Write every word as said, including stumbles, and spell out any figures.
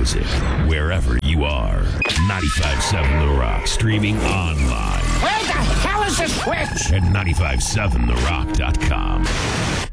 music wherever you are. ninety-five seven The Rock, streaming online. Where the hell is the switch? At nine five seven the rock dot com.